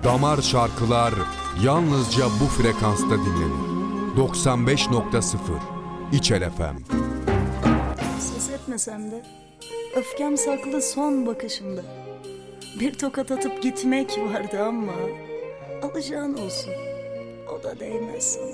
Damar şarkılar yalnızca bu frekansta dinlenir. 95.0 İçel FM. Ses etmesem de öfkem saklı son bakışımda. Bir tokat atıp gitmek vardı ama alacağın olsun, o da değmez sana.